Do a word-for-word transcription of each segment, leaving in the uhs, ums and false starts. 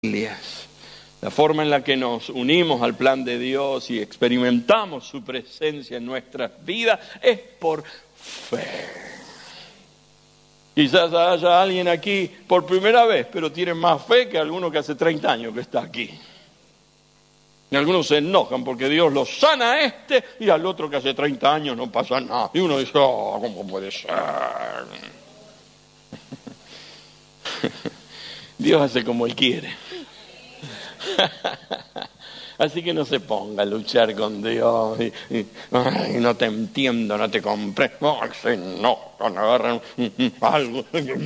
La forma en la que nos unimos al plan de Dios y experimentamos su presencia en nuestras vidas es por fe. Quizás haya alguien aquí por primera vez, pero tiene más fe que alguno que hace treinta años que está aquí. Y algunos se enojan porque Dios los sana a este y al otro que hace treinta años no pasa nada. Y uno dice, oh, ¿cómo puede ser? Dios hace como Él quiere. Así que no se ponga a luchar con Dios y, y ay, no te entiendo, no te compré, ay, se enojan, agarran algo.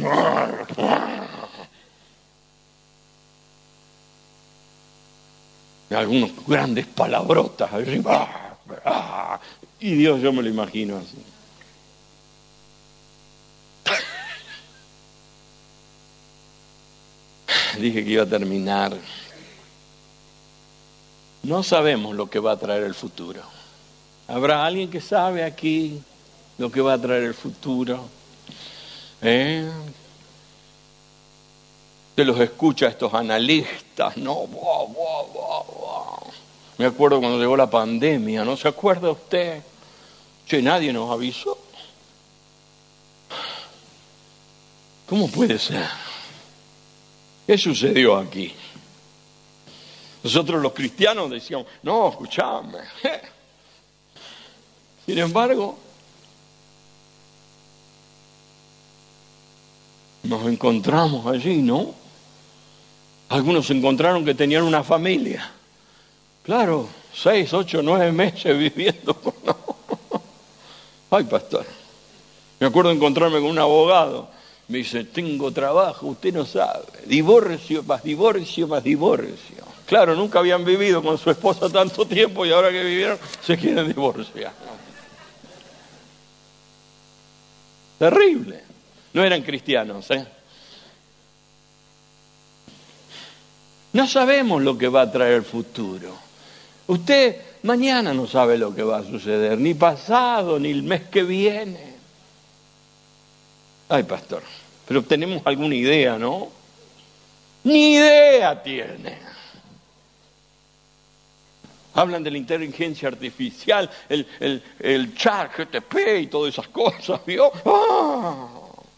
Algunos grandes palabrotas arriba, y Dios yo me lo imagino así. Dije que iba a terminar. No sabemos lo que va a traer el futuro. ¿Habrá alguien que sabe aquí lo que va a traer el futuro? ¿Eh? Que los escucha estos analistas, ¿no? Wow, wow, wow, wow. Me acuerdo cuando llegó la pandemia, ¿no se acuerda usted? Che, nadie nos avisó. ¿Cómo puede ser? ¿Qué sucedió aquí? Nosotros los cristianos decíamos, no, escuchame. Sin embargo, nos encontramos allí, ¿no? Algunos encontraron que tenían una familia. Claro, seis, ocho, nueve meses viviendo con nosotros. Ay, pastor. Me acuerdo de encontrarme con un abogado. Me dice, tengo trabajo, usted no sabe. Divorcio, más divorcio, más divorcio. Claro, nunca habían vivido con su esposa tanto tiempo y ahora que vivieron se quieren divorciar. Terrible. No eran cristianos, ¿eh? No sabemos lo que va a traer el futuro. Usted mañana no sabe lo que va a suceder, ni pasado, ni el mes que viene. Ay, pastor, pero tenemos alguna idea, ¿no? Ni idea tiene. Hablan de la inteligencia artificial, el, el, el chat G T P y todas esas cosas, ¿vio? ¡Ah!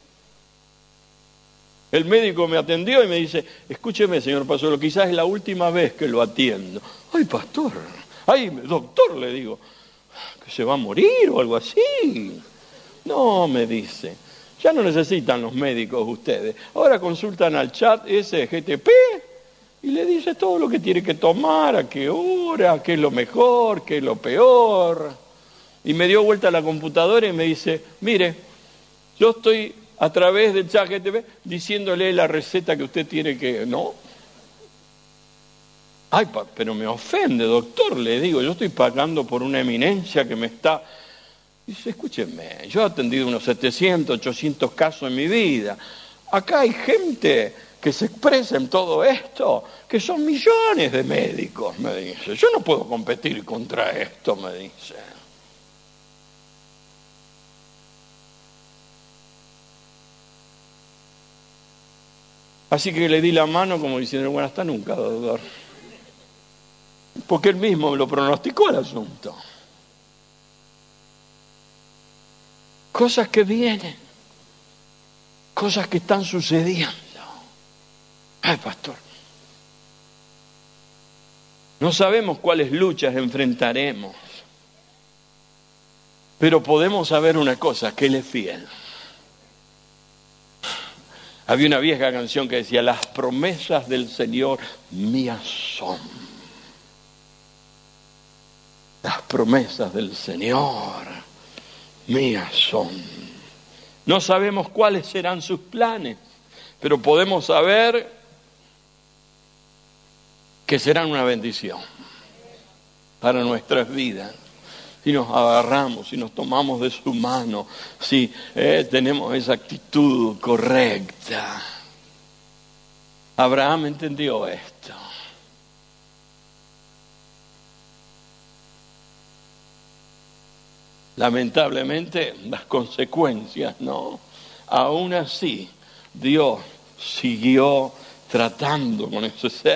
El médico me atendió y me dice, escúcheme, señor Pasolo, quizás es la última vez que lo atiendo. Ay, pastor, ay, doctor, le digo, que se va a morir o algo así. No, me dice, ya no necesitan los médicos ustedes. Ahora consultan al chat ese G T P y le dice todo lo que tiene que tomar, a qué hora, qué es lo mejor, qué es lo peor. Y me dio vuelta a la computadora y me dice, mire, yo estoy a través del chat G T P diciéndole la receta que usted tiene que... ¿No? Ay, pa, pero me ofende, doctor, le digo, yo estoy pagando por una eminencia que me está... Dice, escúcheme, yo he atendido unos setecientos, ochocientos casos en mi vida. Acá hay gente que se expresa en todo esto, que son millones de médicos, me dice. Yo no puedo competir contra esto, me dice. Así que le di la mano como diciendo, bueno, hasta nunca, doctor. Porque él mismo me lo pronosticó el asunto. Cosas que vienen, cosas que están sucediendo. Ay, pastor, no sabemos cuáles luchas enfrentaremos, pero podemos saber una cosa, que Él es fiel. Había una vieja canción que decía, las promesas del Señor mías son. Las promesas del Señor mías son. No sabemos cuáles serán sus planes, pero podemos saber que serán una bendición para nuestras vidas. Si nos agarramos, si nos tomamos de su mano, si eh, tenemos esa actitud correcta. Abraham entendió esto. Lamentablemente, las consecuencias, ¿no? Aún así, Dios siguió tratando con ese ser.